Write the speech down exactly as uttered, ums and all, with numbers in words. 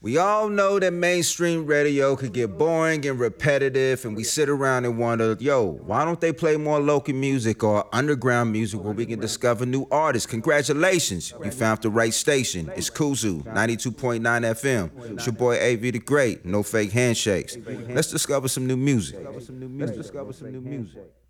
We all know that mainstream radio could get boring and repetitive, and we sit around and wonder, yo, why don't they play more local music or underground music where we can discover new artists? Congratulations, you found the right station. It's Kuzu, ninety-two point nine F M. It's your boy A V the Great, no fake handshakes. Let's discover some new music. Let's discover some new music.